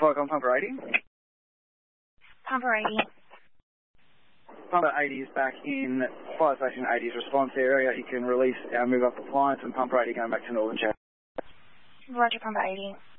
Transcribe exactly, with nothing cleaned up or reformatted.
Flycom Pumper eighty. Pumper eighty. Pumper eighty is back in Fire Station eighty's response area. You can release our move up appliance and Pumper eighty going back to Northern Channel. Roger, Pumper eighty.